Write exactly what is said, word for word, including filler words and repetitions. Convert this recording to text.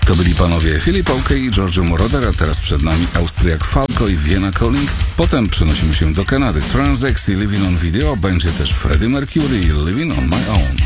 To byli panowie Philip Oakey i Giorgio Moroder, a teraz przed nami Austriak Falco i Vienna Calling. Potem przenosimy się do Kanady. Transex i Living on Video, będzie też Freddie Mercury i Living on My Own.